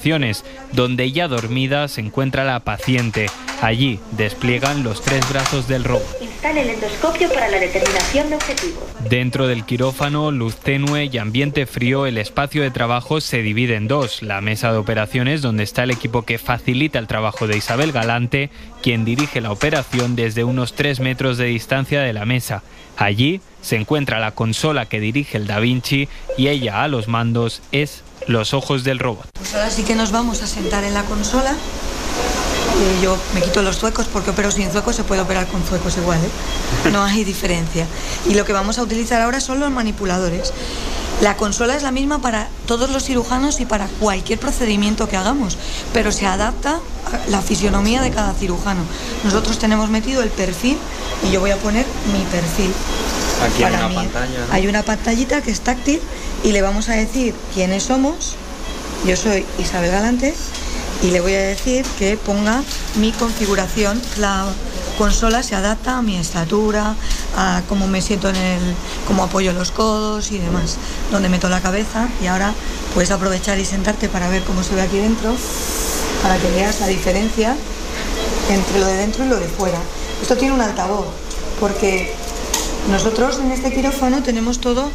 donde ya dormida se encuentra la paciente. Allí despliegan los 3 brazos del robot. Instale el endoscopio para la determinación de objetivos. Dentro del quirófano, luz tenue y ambiente frío, el espacio de trabajo se divide en 2. La mesa de operaciones, donde está el equipo que facilita el trabajo de Isabel Galante, quien dirige la operación desde unos 3 metros de distancia de la mesa. Allí se encuentra la consola que dirige el Da Vinci y ella a los mandos es los ojos del robot. Pues ahora sí que nos vamos a sentar en la consola. Yo me quito los zuecos porque opero sin zuecos, se puede operar con zuecos igual, ¿eh? No hay diferencia. Y lo que vamos a utilizar ahora son los manipuladores. La consola es la misma para todos los cirujanos y para cualquier procedimiento que hagamos, pero se adapta a la fisionomía de cada cirujano. Nosotros tenemos metido el perfil y yo voy a poner mi perfil. Aquí hay una pantalla, ¿no? Hay una pantallita que es táctil y le vamos a decir quiénes somos. Yo soy Isabel Galante y le voy a decir que ponga mi configuración. La consola se adapta a mi estatura, a cómo me siento cómo apoyo los codos y demás, donde meto la cabeza. Y ahora puedes aprovechar y sentarte para ver cómo se ve aquí dentro, para que veas la diferencia entre lo de dentro y lo de fuera. Esto tiene un altavoz, porque nosotros en este quirófano tenemos todo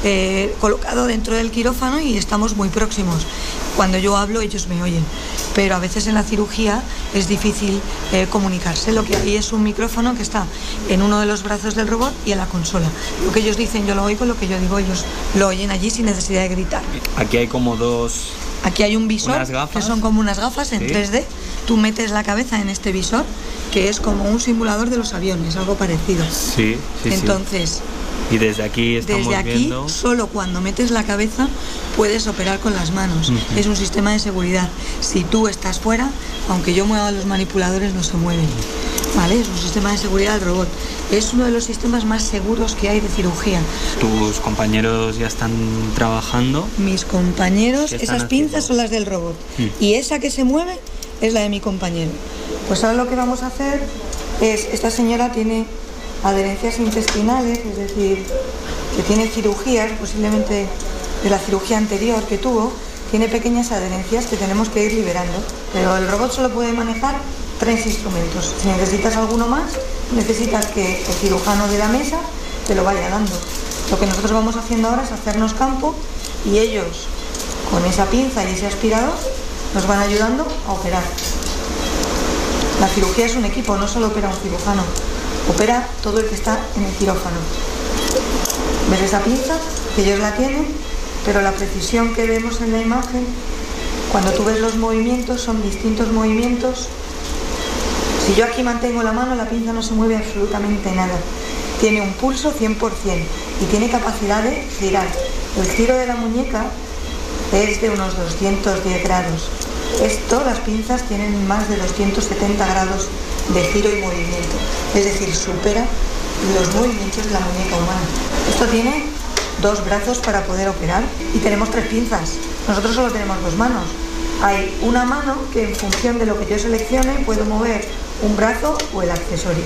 colocado dentro del quirófano y estamos muy próximos. Cuando yo hablo ellos me oyen, pero a veces en la cirugía es difícil comunicarse. Lo que hay es un micrófono que está en uno de los brazos del robot y en la consola. Lo que ellos dicen yo lo oigo, lo que yo digo ellos lo oyen allí sin necesidad de gritar. Aquí hay como dos... Aquí hay un visor que son como unas gafas en 3D. Tú metes la cabeza en este visor, que es como un simulador de los aviones, algo parecido. Sí. Entonces... Y desde aquí estamos viendo... solo cuando metes la cabeza puedes operar con las manos. Es un sistema de seguridad. Si tú estás fuera, aunque yo mueva los manipuladores, no se mueven. ¿Vale? Es un sistema de seguridad del robot. Es uno de los sistemas más seguros que hay de cirugía. ¿Tus compañeros ya están trabajando? Mis compañeros, esas pinzas son las del robot. Y esa que se mueve es la de mi compañero. Pues ahora lo que vamos a hacer es, esta señora tiene adherencias intestinales, es decir, que tiene cirugías, posiblemente de la cirugía anterior que tuvo, tiene pequeñas adherencias que tenemos que ir liberando. Pero el robot solo puede manejar 3 instrumentos. Si necesitas alguno más, necesitas que el cirujano de la mesa te lo vaya dando. Lo que nosotros vamos haciendo ahora es hacernos campo y ellos, con esa pinza y ese aspirador, nos van ayudando a operar. La cirugía es un equipo, no solo opera un cirujano. Opera todo el que está en el quirófano. ¿Ves esa pinza? Que ellos la tienen, pero la precisión que vemos en la imagen, cuando tú ves los movimientos, son distintos movimientos. Si yo aquí mantengo la mano, la pinza no se mueve absolutamente nada. Tiene un pulso 100% y tiene capacidad de girar. El giro de la muñeca es de unos 210 grados. Las pinzas tienen más de 270 grados de giro y movimiento, es decir, supera los movimientos de la muñeca humana. Esto tiene 2 brazos para poder operar y tenemos 3 pinzas. Nosotros solo tenemos 2 manos. Hay una mano que en función de lo que yo seleccione puedo mover un brazo o el accesorio.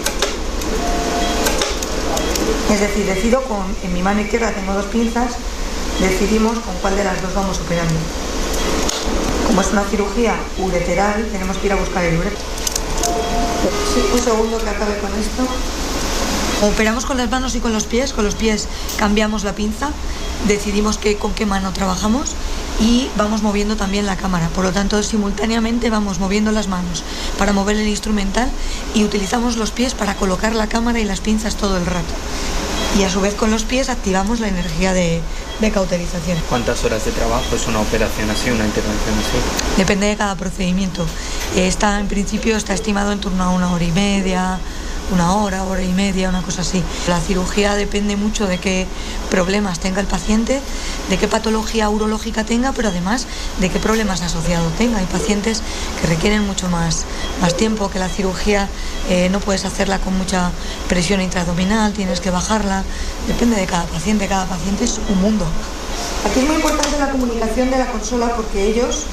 Es decir, decido en mi mano izquierda tengo 2 pinzas, decidimos con cuál de las 2 vamos operando. Como es una cirugía ureteral, tenemos que ir a buscar el uretero. Sí, un segundo que acabe con esto. Operamos con las manos y con los pies cambiamos la pinza, decidimos con qué mano trabajamos y vamos moviendo también la cámara. Por lo tanto, simultáneamente vamos moviendo las manos para mover el instrumental y utilizamos los pies para colocar la cámara y las pinzas todo el rato. Y a su vez con los pies activamos la energía de cauterización. ¿Cuántas horas de trabajo es una operación así, una intervención así? Depende de cada procedimiento. En principio está estimado en torno a 1 hora y media, 1 hora, hora y media, una cosa así. La cirugía depende mucho de qué problemas tenga el paciente, de qué patología urológica tenga, pero además de qué problemas asociados tenga. Hay pacientes que requieren mucho más tiempo, que la cirugía no puedes hacerla con mucha presión intraabdominal, tienes que bajarla. Depende de cada paciente es un mundo. Aquí es muy importante la comunicación de la consola porque ellos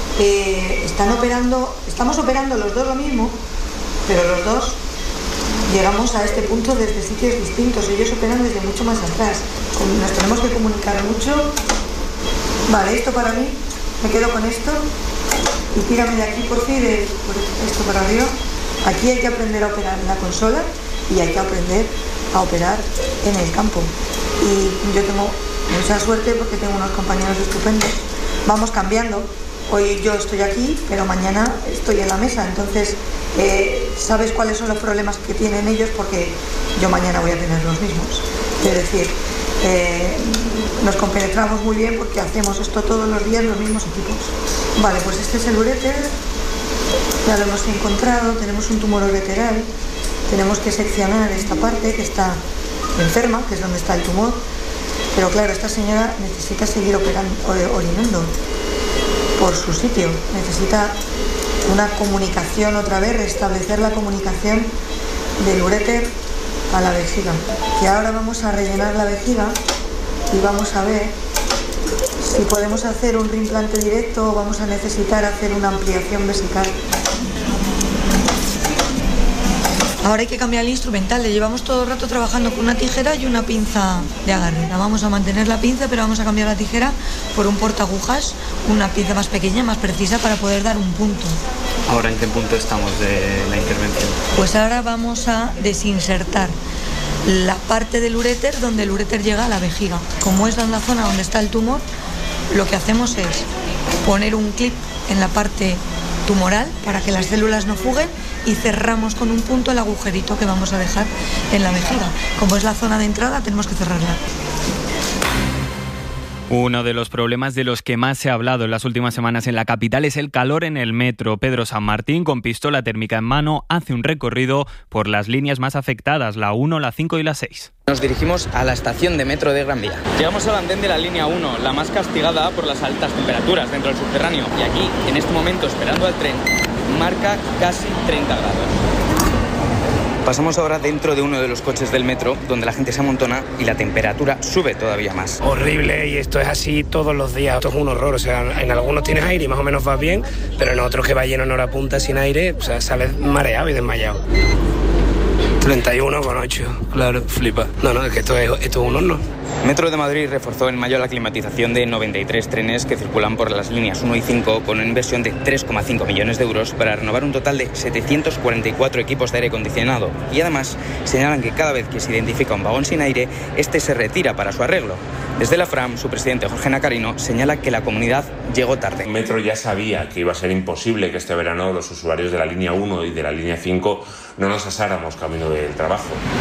estamos operando los dos lo mismo, pero los dos llegamos a este punto desde sitios distintos. Ellos operan desde mucho más atrás. Nos tenemos que comunicar mucho. Vale, esto para mí, me quedo con esto. y tírame de aquí por fin, por esto para arriba. Aquí hay que aprender a operar en la consola y hay que aprender a operar en el campo. Y yo tengo mucha suerte porque tengo unos compañeros estupendos. Vamos cambiando. Hoy yo estoy aquí, pero mañana estoy en la mesa. Entonces, sabes cuáles son los problemas que tienen ellos porque yo mañana voy a tener los mismos. Es decir, nos compenetramos muy bien porque hacemos esto todos los días los mismos equipos. Vale, pues este es el uréter. Ya lo hemos encontrado. Tenemos un tumor ureteral. Tenemos que seccionar esta parte que está enferma, que es donde está el tumor. Pero claro, esta señora necesita seguir orinando por su sitio. Necesita una comunicación otra vez, restablecer la comunicación del uréter a la vejiga. Y ahora vamos a rellenar la vejiga y vamos a ver si podemos hacer un reimplante directo o vamos a necesitar hacer una ampliación vesical. Ahora hay que cambiar el instrumental, le llevamos todo el rato trabajando con una tijera y una pinza de agarre. La vamos a mantener la pinza, pero vamos a cambiar la tijera por un portaagujas, una pinza más pequeña, más precisa para poder dar un punto. ¿Ahora en qué punto estamos de la intervención? Pues ahora vamos a desinsertar la parte del uréter donde el uréter llega a la vejiga. Como es en la zona donde está el tumor, lo que hacemos es poner un clip en la parte tumoral para que las células no fuguen y cerramos con un punto el agujerito que vamos a dejar en la vejiga. Como es la zona de entrada, tenemos que cerrarla. Uno de los problemas de los que más se ha hablado en las últimas semanas en la capital es el calor en el metro. Pedro San Martín, con pistola térmica en mano, hace un recorrido por las líneas más afectadas, la 1, la 5 y la 6. Nos dirigimos a la estación de metro de Gran Vía. Llegamos al andén de la línea 1, la más castigada por las altas temperaturas dentro del subterráneo. Y aquí, en este momento, esperando al tren, marca casi 30 grados. Pasamos ahora dentro de uno de los coches del metro, donde la gente se amontona y la temperatura sube todavía más. Horrible, y esto es así todos los días. Esto es un horror, o sea, en algunos tienes aire y más o menos vas bien, pero en otros que va lleno en hora punta sin aire, o sea, sales mareado y desmayado. 31,8, claro, flipa. No, es que esto es un horno. Metro de Madrid reforzó en mayo la climatización de 93 trenes que circulan por las líneas 1 y 5 con una inversión de 3,5 millones de euros para renovar un total de 744 equipos de aire acondicionado. Y además señalan que cada vez que se identifica un vagón sin aire, este se retira para su arreglo. Desde la FRAM, su presidente Jorge Nacarino señala que la comunidad llegó tarde. Metro ya sabía que iba a ser imposible que este verano los usuarios de la línea 1 y de la línea 5 no nos asáramos camino del trabajo.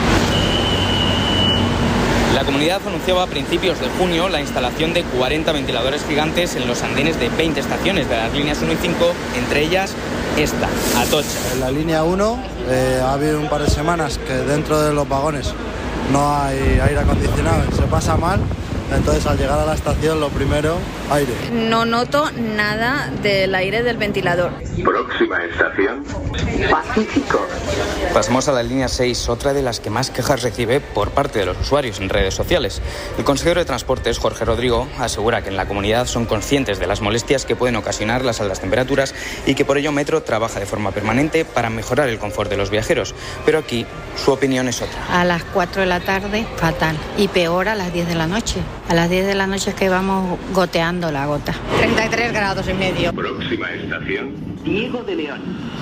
La comunidad anunciaba a principios de junio la instalación de 40 ventiladores gigantes en los andenes de 20 estaciones de las líneas 1 y 5, entre ellas esta, Atocha. En la línea 1 ha habido un par de semanas que dentro de los vagones no hay aire acondicionado, se pasa mal. Entonces, al llegar a la estación, lo primero, aire. No noto nada del aire del ventilador. Próxima estación, Pacífico. Pasamos a la línea 6, otra de las que más quejas recibe por parte de los usuarios en redes sociales. El consejero de Transportes, Jorge Rodrigo, asegura que en la comunidad son conscientes de las molestias que pueden ocasionar las altas temperaturas y que por ello Metro trabaja de forma permanente para mejorar el confort de los viajeros. Pero aquí su opinión es otra. A las 4 de la tarde, fatal. Y peor a las 10 de la noche. A las 10 de la noche es que vamos goteando la gota. 33 grados y medio. Próxima estación, Diego de León.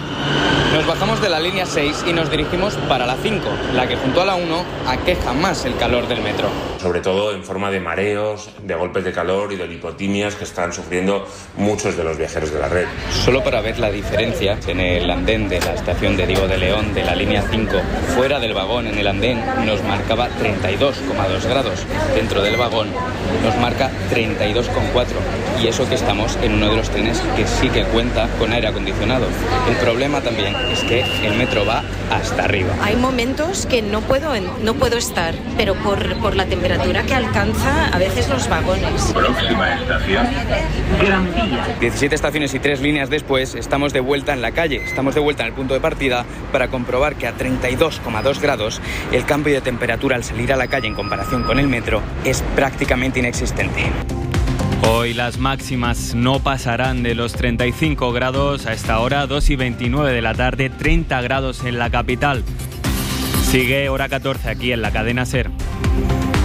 Nos bajamos de la línea 6 y nos dirigimos para la 5, la que junto a la 1 aqueja más el calor del metro. Sobre todo en forma de mareos, de golpes de calor y de lipotimias que están sufriendo muchos de los viajeros de la red. Solo para ver la diferencia, en el andén de la estación de Diego de León de la línea 5, fuera del vagón en el andén nos marcaba 32,2 grados. Dentro del vagón nos marca 32,4. Y eso que estamos en uno de los trenes que sí que cuenta con aire acondicionado. El problema también es que el metro va hasta arriba. Hay momentos que no puedo estar, pero por la temperatura que alcanza a veces los vagones. Próxima estación, Gran Vía. 17 estaciones y 3 líneas después, estamos de vuelta en la calle. Estamos de vuelta en el punto de partida para comprobar que a 32,2 grados el cambio de temperatura al salir a la calle en comparación con el metro es prácticamente inexistente. Hoy las máximas no pasarán de los 35 grados a esta hora, 2:29 de la tarde, 30 grados en la capital. Sigue Hora 14 aquí en la cadena SER.